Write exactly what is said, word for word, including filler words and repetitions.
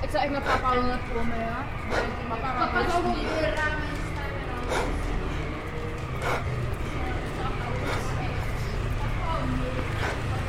zou ik met papa wel komen, ja. Papa gaat ook nog weer raam